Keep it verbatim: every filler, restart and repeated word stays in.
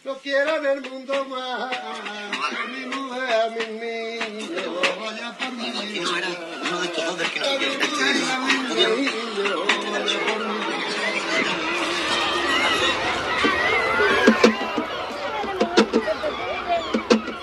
no quiero en el mundo más, a mi mujer, a mis niños, vaya por mi vida.